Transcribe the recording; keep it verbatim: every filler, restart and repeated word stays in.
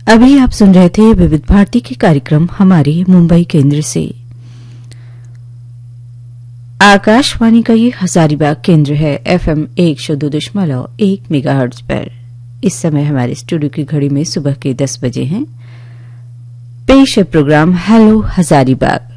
अभी आप सुन रहे थे विविध भारती के कार्यक्रम हमारे मुंबई केंद्र से। आकाशवाणी का ये हजारीबाग केंद्र है एफएम एक सौ दो दशमलव एक मेगाहर्ट्ज पर। इस समय हमारे स्टूडियो की घड़ी में सुबह के दस बजे हैं। पेश है प्रोग्राम हेलो हजारीबाग।